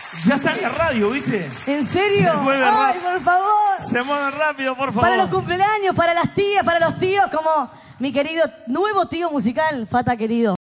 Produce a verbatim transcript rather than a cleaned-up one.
Ya está en la radio, ¿viste? ¿En serio? Se mueve ¡Ay, rápido. por favor! Se mueven rápido, por favor. Para los cumpleaños, para las tías, para los tíos, como mi querido nuevo tío musical, Fata querido.